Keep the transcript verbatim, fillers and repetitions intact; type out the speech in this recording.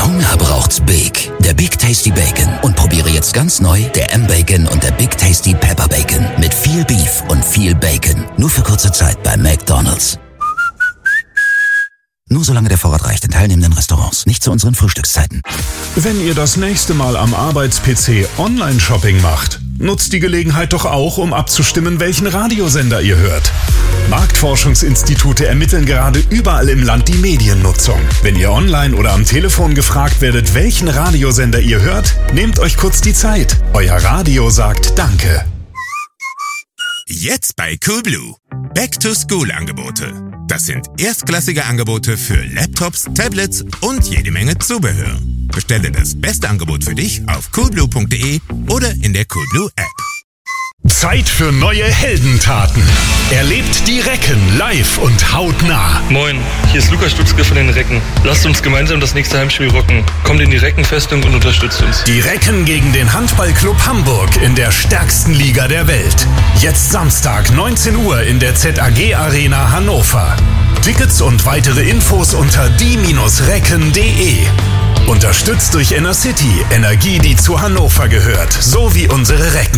Hunger braucht's Big. Der Big Tasty Bacon. Und probiere jetzt ganz neu der M-Bacon und der Big Tasty Pepper Bacon. Mit viel Beef und viel Bacon. Nur für kurze Zeit bei McDonald's. Nur solange der Vorrat reicht in teilnehmenden Restaurants. Nicht zu unseren Frühstückszeiten. Wenn ihr das nächste Mal am Arbeits-P C Online-Shopping macht, nutzt die Gelegenheit doch auch, um abzustimmen, welchen Radiosender ihr hört. Marktforschungsinstitute ermitteln gerade überall im Land die Mediennutzung. Wenn ihr online oder am Telefon gefragt werdet, welchen Radiosender ihr hört, nehmt euch kurz die Zeit. Euer Radio sagt Danke. Jetzt bei Coolblue. Back-to-School-Angebote. Das sind erstklassige Angebote für Laptops, Tablets und jede Menge Zubehör. Bestelle das beste Angebot für dich auf coolblue punkt de oder in der Coolblue App. Zeit für neue Heldentaten. Erlebt die Recken live und hautnah. Moin, hier ist Lukas Stutzke von den Recken. Lasst uns gemeinsam das nächste Heimspiel rocken. Kommt in die Reckenfestung und unterstützt uns. Die Recken gegen den Handballclub Hamburg in der stärksten Liga der Welt. Jetzt Samstag, neunzehn Uhr in der Z A G Arena Hannover. Tickets und weitere Infos unter die Recken punkt de. Unterstützt durch Inner City, Energie, die zu Hannover gehört, so wie unsere Recken.